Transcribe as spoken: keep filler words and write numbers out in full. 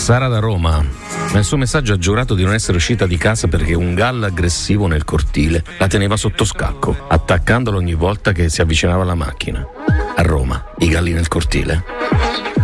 Sara da Roma. Nel suo messaggio ha giurato di non essere uscita di casa perché un gallo aggressivo nel cortile la teneva sotto scacco, attaccandolo ogni volta che si avvicinava alla macchina. A Roma, i galli nel cortile?